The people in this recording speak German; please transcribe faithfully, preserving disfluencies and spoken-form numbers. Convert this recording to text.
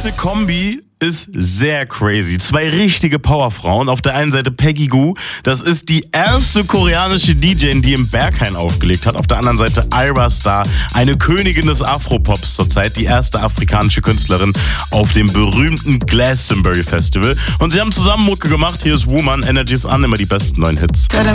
nächste Kombi ist sehr crazy. Zwei richtige Powerfrauen. Auf der einen Seite Peggy Gou. Das ist die erste koreanische D J, die im Berghain aufgelegt hat. Auf der anderen Seite Ayra Starr, eine Königin des Afropops zurzeit. Die erste afrikanische Künstlerin auf dem berühmten Glastonbury Festival. Und sie haben zusammen Mucke gemacht. Hier ist Woman, Energies an, immer die besten neuen Hits.